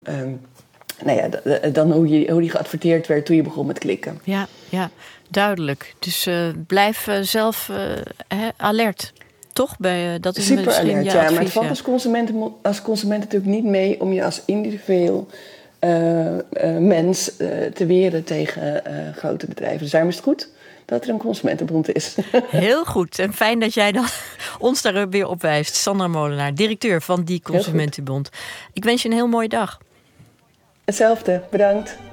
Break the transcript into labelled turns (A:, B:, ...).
A: Dan hoe die geadverteerd werd toen je begon met klikken.
B: Ja, duidelijk. Dus blijf zelf alert. Toch? Dat is
A: super alert,
B: je advies,
A: maar het valt als consument natuurlijk niet mee om je als individueel mens te weren tegen grote bedrijven. Dus daarom is het goed dat er een consumentenbond is.
B: Heel goed. En fijn dat jij dan ons daar weer op wijst. Sandra Molenaar, directeur van die Consumentenbond. Ik wens je een heel mooie dag.
A: Hetzelfde, bedankt.